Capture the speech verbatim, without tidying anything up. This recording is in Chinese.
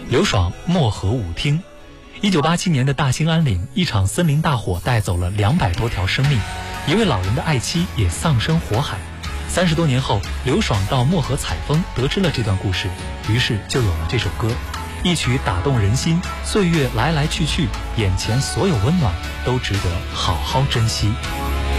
刘爽漠河舞厅。一九八七年的大兴安岭，一场森林大火带走了两百多条生命，一位老人的爱妻也丧生火海。三十多年后，刘爽到漠河采风，得知了这段故事，于是就有了这首歌。一曲打动人心，岁月来来去去，眼前所有温暖都值得好好珍惜。